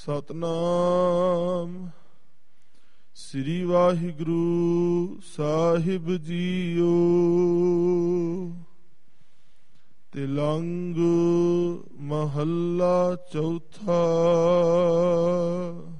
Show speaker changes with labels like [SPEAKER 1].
[SPEAKER 1] ਸਤਨਾਮ ਸ੍ਰੀ ਵਾਹਿਗੁਰੂ ਸਾਹਿਬ JIO. Tilang ਮਹੱਲਾ ਚੌਥਾ।